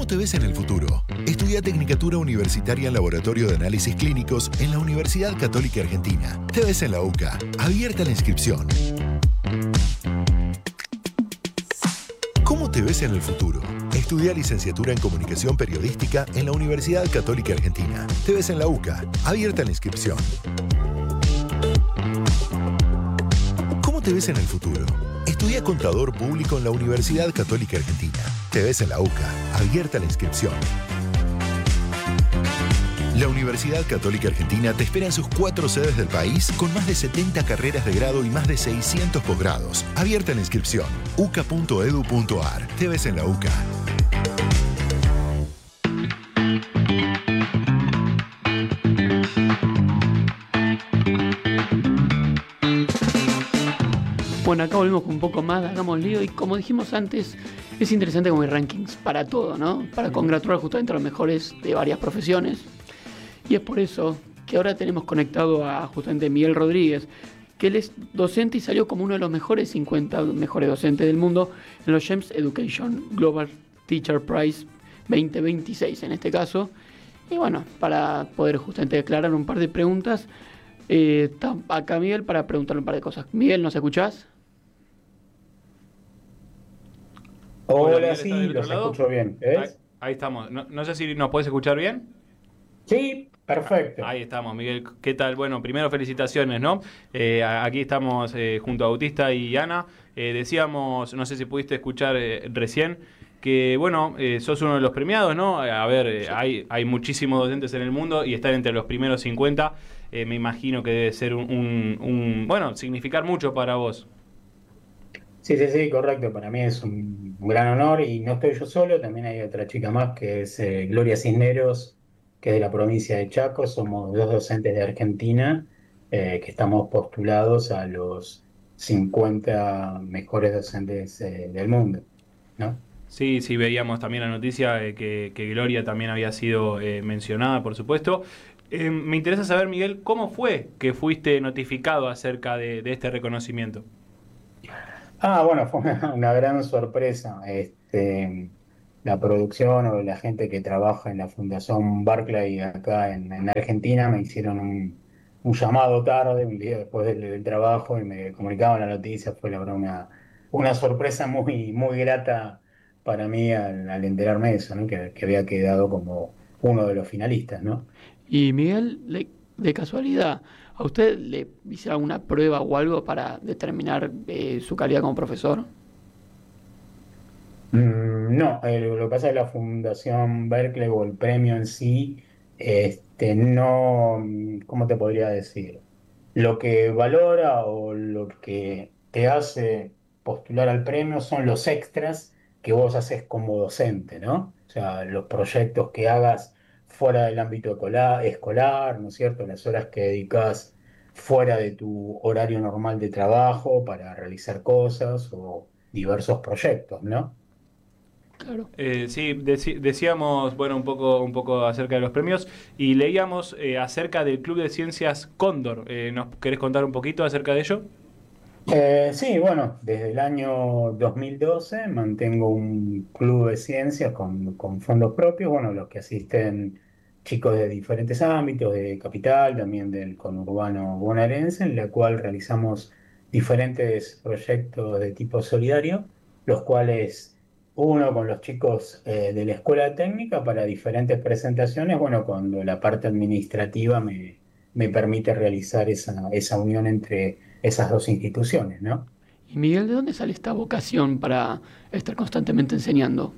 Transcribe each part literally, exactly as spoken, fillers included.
te ves en el futuro? Estudia Tecnicatura Universitaria en Laboratorio de Análisis Clínicos en la Universidad Católica Argentina. Te ves en la U C A. Abierta la inscripción. ¿Cómo te ves en el futuro? Estudia Licenciatura en Comunicación Periodística en la Universidad Católica Argentina. Te ves en la U C A. Abierta la inscripción. ¿Cómo te ves en el futuro? Estudia Contador Público en la Universidad Católica Argentina. Te ves en la U C A. Abierta la inscripción. La Universidad Católica Argentina te espera en sus cuatro sedes del país con más de setenta carreras de grado y más de seiscientos posgrados. Abierta la inscripción. u c a punto e d u punto a r. Te ves en la U C A. Bueno, acá volvemos con un poco más, hagamos lío, y como dijimos antes, es interesante como hay rankings para todo, ¿no? Para congratular justamente a los mejores de varias profesiones. Y es por eso que ahora tenemos conectado a justamente Miguel Rodríguez, que él es docente y salió como uno de los mejores cincuenta mejores docentes del mundo en los GEMS Education Global Teacher Prize veinte veintiséis en este caso. Y bueno, para poder justamente aclarar un par de preguntas, eh, está acá Miguel para preguntarle un par de cosas. Miguel, ¿nos escuchás? Hola, Hola sí, los lado? escucho bien. ¿Ves? Ahí, ahí estamos. No, no sé si nos podés escuchar bien. Sí, perfecto. Ahí estamos, Miguel. ¿Qué tal? Bueno, primero felicitaciones, ¿no? Eh, aquí estamos eh, junto a Bautista y Ana. Eh, decíamos, no sé si pudiste escuchar eh, recién, que bueno, eh, sos uno de los premiados, ¿no? A ver, eh, hay, hay muchísimos docentes en el mundo y estar entre los primeros cincuenta, eh, me imagino que debe ser un, un, un, bueno, significar mucho para vos. Sí, sí, sí, correcto. Para mí es un, un gran honor y no estoy yo solo, también hay otra chica más que es eh, Gloria Cisneros, que es de la provincia de Chaco. Somos dos docentes de Argentina eh, que estamos postulados a los cincuenta mejores docentes eh, del mundo, ¿no? Sí, sí, veíamos también la noticia de que, que Gloria también había sido eh, mencionada, por supuesto. Eh, me interesa saber, Miguel, ¿cómo fue que fuiste notificado acerca de, de este reconocimiento? Ah, bueno, fue una, una gran sorpresa. Este, la producción o la gente que trabaja en la Fundación Barclay acá en, en Argentina me hicieron un, un llamado tarde, un día después del, del trabajo, y me comunicaban la noticia. Fue la verdad una, una sorpresa muy, muy grata para mí al, al enterarme de eso, ¿no? Que, que había quedado como uno de los finalistas, ¿no? Y Miguel, le- de casualidad, ¿a usted le hicieron alguna prueba o algo para determinar eh, su calidad como profesor? Mm, no, eh, lo que pasa es que la Fundación Berkeley o el premio en sí, este, no, mm, ¿cómo te podría decir? Lo que valora o lo que te hace postular al premio son los extras que vos haces como docente, ¿no? O sea, los proyectos que hagas fuera del ámbito escolar, escolar, ¿no es cierto? Las horas que dedicas fuera de tu horario normal de trabajo para realizar cosas o diversos proyectos, ¿no? Claro. Eh, sí, deci- decíamos, bueno, un poco, un poco acerca de los premios y leíamos eh, acerca del Club de Ciencias Cóndor. Eh, ¿nos querés contar un poquito acerca de ello? Eh, sí, bueno, desde el año dos mil doce mantengo un club de ciencias con, con fondos propios, bueno, los que asisten chicos de diferentes ámbitos, de capital, también del conurbano bonaerense, en la cual realizamos diferentes proyectos de tipo solidario, los cuales uno con los chicos eh, de la escuela técnica para diferentes presentaciones, bueno, cuando la parte administrativa me, me permite realizar esa, esa unión entre esas dos instituciones, ¿no? Y Miguel, ¿de dónde sale esta vocación para estar constantemente enseñando?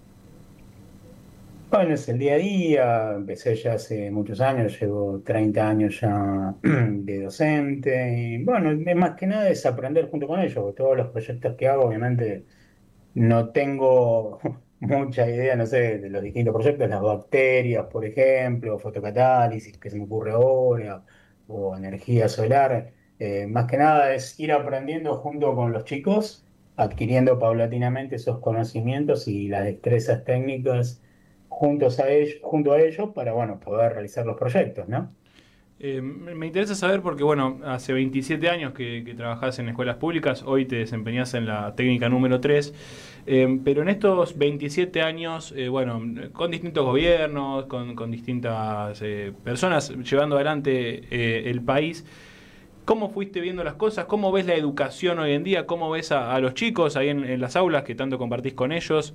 Bueno, es el día a día, empecé ya hace muchos años, llevo treinta años ya de docente, y bueno, es más que nada es aprender junto con ellos, porque todos los proyectos que hago, obviamente, no tengo mucha idea, no sé, de los distintos proyectos, las bacterias, por ejemplo, fotocatálisis, que se me ocurre ahora, o energía solar. Eh, más que nada es ir aprendiendo junto con los chicos, adquiriendo paulatinamente esos conocimientos y las destrezas técnicas juntos a ellos, junto a ellos para, bueno, poder realizar los proyectos, ¿no? Eh, me interesa saber porque, bueno, hace veintisiete años que, que trabajás en escuelas públicas, hoy te desempeñás en la técnica número tres, eh, pero en estos veintisiete años, eh, bueno, con distintos gobiernos, con, con distintas eh, personas llevando adelante eh, el país, ¿cómo fuiste viendo las cosas? ¿Cómo ves la educación hoy en día? ¿Cómo ves a, a los chicos ahí en, en las aulas que tanto compartís con ellos?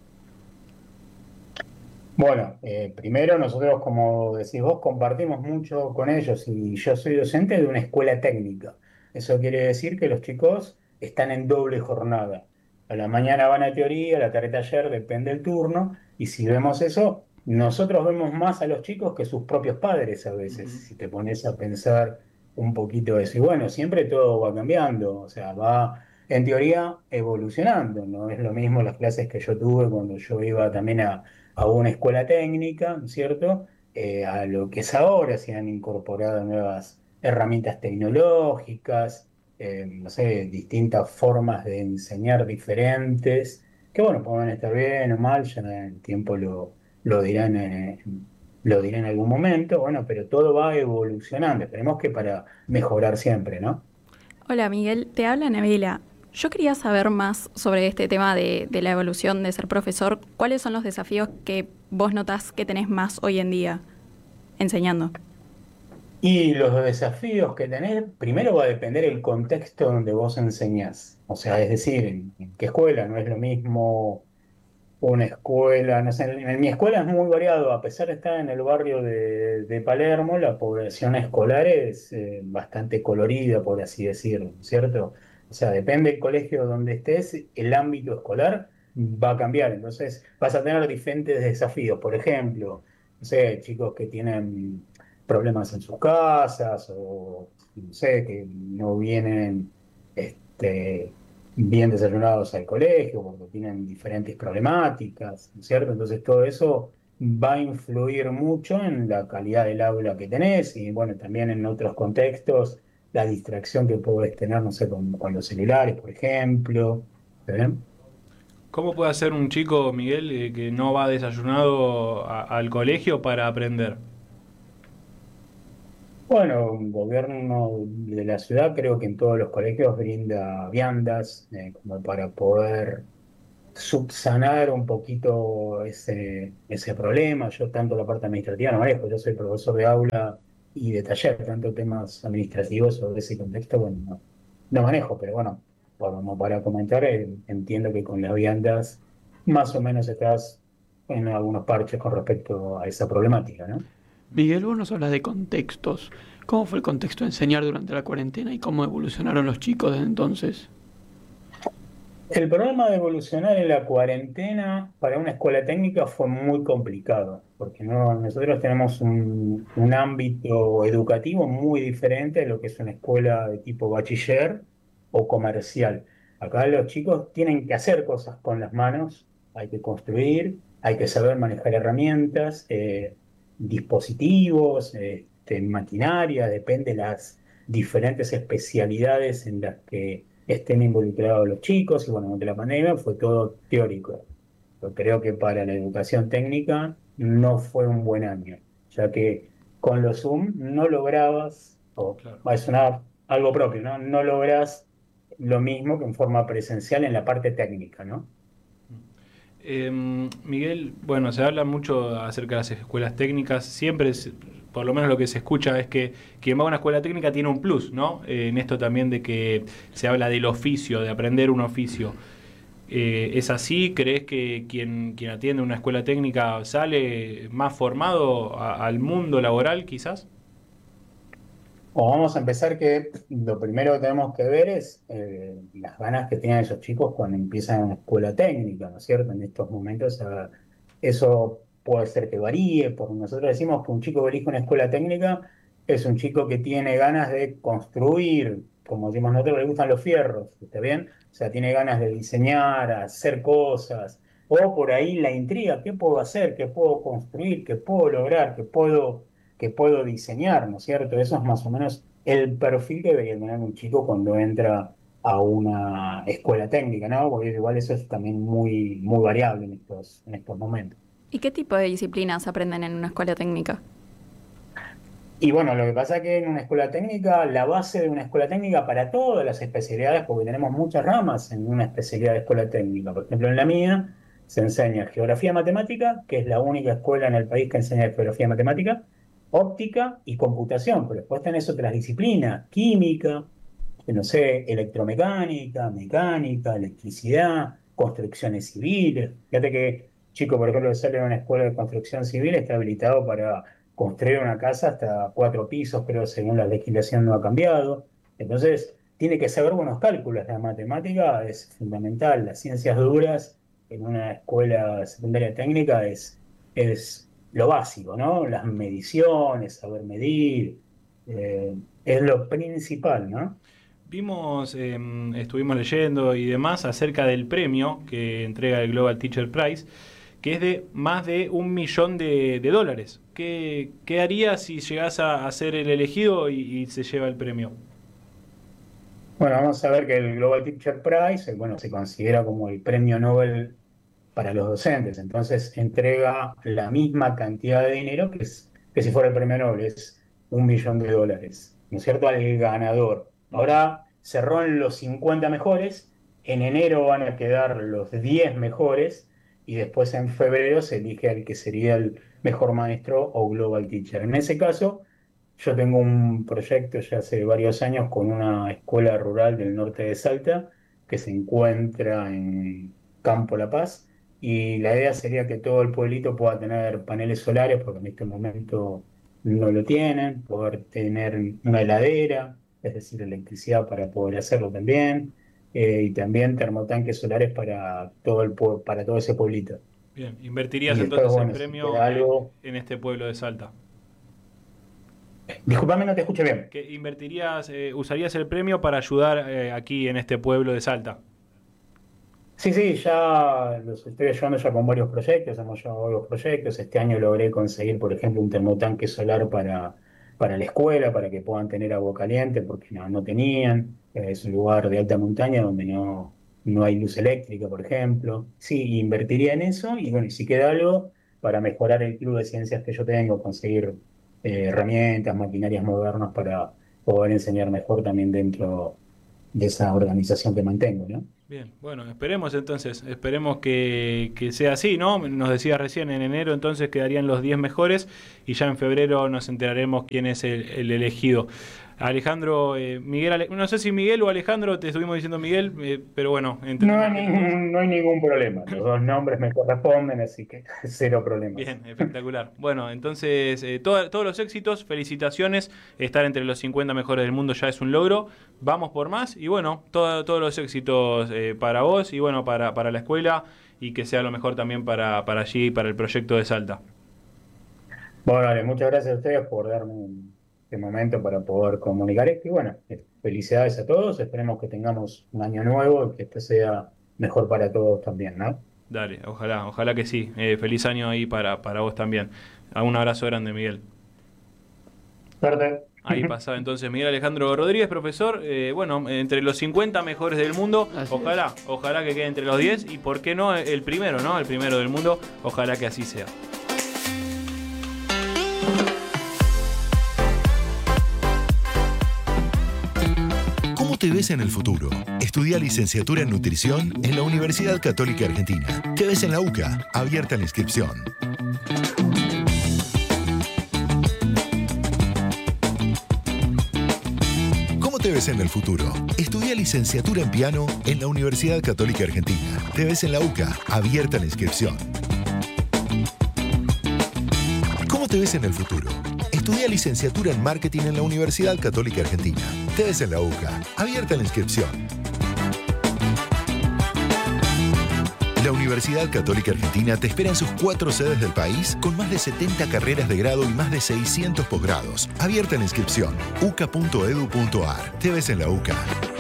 Bueno, eh, primero nosotros, como decís vos, compartimos mucho con ellos y yo soy docente de una escuela técnica. Eso quiere decir que los chicos están en doble jornada. A la mañana van a teoría, a la tarde taller, depende del turno, y si vemos eso, nosotros vemos más a los chicos que sus propios padres a veces, Uh-huh. si te pones a pensar un poquito eso. Y bueno, siempre todo va cambiando, o sea, va en teoría evolucionando. No es lo mismo las clases que yo tuve cuando yo iba también a a una escuela técnica, ¿no es cierto? Eh, a lo que es ahora, se han incorporado nuevas herramientas tecnológicas, eh, no sé, distintas formas de enseñar diferentes, que bueno, pueden estar bien o mal, ya el tiempo lo, lo dirán, eh, lo dirá en algún momento, bueno, pero todo va evolucionando, esperemos que para mejorar siempre, ¿no? Hola Miguel, te habla Nabila. Yo quería saber más sobre este tema de, de la evolución de ser profesor. ¿Cuáles son los desafíos que vos notás que tenés más hoy en día enseñando? Y los desafíos que tenés, primero va a depender el contexto donde vos enseñás. O sea, es decir, en, en qué escuela, no es lo mismo una escuela, no sé, en, en mi escuela es muy variado, a pesar de estar en el barrio de, de Palermo, la población escolar es eh, bastante colorida, por así decirlo, ¿cierto? O sea, depende del colegio donde estés, el ámbito escolar va a cambiar, entonces vas a tener diferentes desafíos. Por ejemplo, no sé, chicos que tienen problemas en sus casas o, no sé, que no vienen, este bien desayunados al colegio, porque tienen diferentes problemáticas, ¿no es cierto? Entonces todo eso va a influir mucho en la calidad del aula que tenés y bueno, también en otros contextos, la distracción que podés tener, no sé, con, con los celulares, por ejemplo. ¿Está bien? ¿Cómo puede hacer un chico, Miguel, eh, que no va desayunado a- al colegio para aprender? Bueno, un gobierno de la ciudad creo que en todos los colegios brinda viandas eh, como para poder subsanar un poquito ese, ese problema. Yo tanto la parte administrativa no manejo, yo soy profesor de aula y de taller, tanto temas administrativos sobre ese contexto, bueno, no, no manejo, pero bueno, como para comentar, eh, entiendo que con las viandas más o menos estás en algunos parches con respecto a esa problemática, ¿no? Miguel, vos nos hablas de contextos. ¿Cómo fue el contexto de enseñar durante la cuarentena y cómo evolucionaron los chicos desde entonces? El problema de evolucionar en la cuarentena para una escuela técnica fue muy complicado, porque no, nosotros tenemos un, un ámbito educativo muy diferente de lo que es una escuela de tipo bachiller o comercial. Acá los chicos tienen que hacer cosas con las manos, hay que construir, hay que saber manejar herramientas, eh, dispositivos, este, maquinaria, depende de las diferentes especialidades en las que estén involucrados los chicos, y bueno, durante la pandemia fue todo teórico. Yo creo que para la educación técnica no fue un buen año, ya que con los Zoom no lograbas, o Claro. va a sonar algo propio, ¿no? No logras lo mismo que en forma presencial en la parte técnica, ¿no? Eh, Miguel, bueno, se habla mucho acerca de las escuelas técnicas. Siempre, se- por lo menos lo que se escucha es que quien va a una escuela técnica tiene un plus, ¿no? Eh, en esto también de que se habla del oficio, de aprender un oficio. Eh, ¿es así? ¿Crees que quien, quien atiende una escuela técnica sale más formado a- al mundo laboral, quizás? O vamos a empezar que lo primero que tenemos que ver es eh, las ganas que tienen esos chicos cuando empiezan una escuela técnica, ¿no es cierto? En estos momentos ah, eso puede ser que varíe, porque nosotros decimos que un chico que elige una escuela técnica es un chico que tiene ganas de construir, como decimos nosotros, le gustan los fierros, ¿está bien? O sea, tiene ganas de diseñar, hacer cosas, o por ahí la intriga, ¿qué puedo hacer? ¿Qué puedo construir? ¿Qué puedo lograr? ¿Qué puedo que puedo diseñar, ¿no es cierto? Eso es más o menos el perfil que debería tener un chico cuando entra a una escuela técnica, ¿no? Porque igual eso es también muy, muy variable en estos, en estos momentos. ¿Y qué tipo de disciplinas aprenden en una escuela técnica? Y bueno, lo que pasa es que en una escuela técnica, la base de una escuela técnica para todas las especialidades, porque tenemos muchas ramas en una especialidad de escuela técnica. Por ejemplo, en la mía se enseña geografía matemática, que es la única escuela en el país que enseña geografía matemática, óptica y computación, pero después tenés otras disciplinas, química, no sé, electromecánica, mecánica, electricidad, construcciones civiles. Fíjate que chico, por ejemplo, que sale de una escuela de construcción civil está habilitado para construir una casa hasta cuatro pisos, pero según la legislación no ha cambiado. Entonces, tiene que saber buenos cálculos. La matemática es fundamental. Las ciencias duras en una escuela secundaria técnica es, es lo básico, ¿no? Las mediciones, saber medir, eh, es lo principal, ¿no? Vimos, eh, estuvimos leyendo y demás acerca del premio que entrega el Global Teacher Prize, que es de más de un millón de, de dólares. ¿Qué, ¿Qué harías si llegás a, a ser el elegido y, y se lleva el premio? Bueno, vamos a ver que el Global Teacher Prize, bueno, se considera como el premio Nobel para los docentes. Entonces entrega la misma cantidad de dinero que, es, que si fuera el premio Nobel, es un millón de dólares, ¿no es cierto?, al ganador. Ahora cerró en los cincuenta mejores, en enero van a quedar los diez mejores y después en febrero se elige al que sería el mejor maestro o Global Teacher. En ese caso, yo tengo un proyecto ya hace varios años con una escuela rural del norte de Salta que se encuentra en Campo La Paz y la idea sería que todo el pueblito pueda tener paneles solares, porque en este momento no lo tienen, poder tener una heladera, es decir, electricidad para poder hacerlo también, eh, y también termotanques solares para todo, el, para todo ese pueblito. Bien, ¿invertirías y entonces después, bueno, el premio si algo... en este pueblo de Salta? Disculpame, no te escuché bien. ¿Que invertirías, eh, usarías el premio para ayudar eh, aquí en este pueblo de Salta? Sí, sí, ya los estoy ayudando ya con varios proyectos, hemos llevado varios proyectos. Este año logré conseguir, por ejemplo, un termotanque solar para, para la escuela, para que puedan tener agua caliente, porque no, no tenían. Es un lugar de alta montaña donde no, no hay luz eléctrica, por ejemplo. Sí, invertiría en eso y bueno, y si queda algo para mejorar el club de ciencias que yo tengo, conseguir eh, herramientas, maquinarias modernas para poder enseñar mejor también dentro de esa organización que mantengo, ¿no? Bien, bueno, esperemos entonces, esperemos que, que sea así, ¿no? Nos decía recién, en enero entonces quedarían los diez mejores y ya en febrero nos enteraremos quién es el, el elegido. Alejandro, eh, Miguel, Ale, no sé si Miguel o Alejandro, te estuvimos diciendo Miguel, eh, pero bueno. Entre... No, hay ningún, no hay ningún problema, los dos nombres me corresponden, así que cero problemas. Bien, espectacular. Bueno, entonces, eh, todo, todos los éxitos, felicitaciones, estar entre los cincuenta mejores del mundo ya es un logro, vamos por más y bueno, todo, todos los éxitos eh, para vos y bueno, para, para la escuela y que sea lo mejor también para, para allí y para el proyecto de Salta. Bueno, vale, muchas gracias a ustedes por darme un... este momento para poder comunicar esto y bueno, felicidades a todos, esperemos que tengamos un año nuevo y que este sea mejor para todos también, ¿no? Dale, ojalá, ojalá que sí, eh, feliz año ahí para, para vos también. Un abrazo grande, Miguel. Suerte. Ahí pasaba entonces Miguel Alejandro Rodríguez, profesor, eh, bueno, entre los cincuenta mejores del mundo, así ojalá, es. ojalá que quede entre los diez y por qué no el primero, ¿no? El primero del mundo, ojalá que así sea. ¿Cómo te ves en el futuro? Estudia licenciatura en nutrición en la Universidad Católica Argentina. Te ves en la UCA, abierta la inscripción. ¿Cómo te ves en el futuro? Estudia licenciatura en piano en la Universidad Católica Argentina. Te ves en la UCA, abierta la inscripción. ¿Cómo te ves en el futuro? Estudia licenciatura en marketing en la Universidad Católica Argentina. Te ves en la UCA, abierta la inscripción. La Universidad Católica Argentina te espera en sus cuatro sedes del país con más de setenta carreras de grado y más de seiscientos posgrados. Abierta la inscripción. u c a punto e d u punto a r. Te ves en la UCA.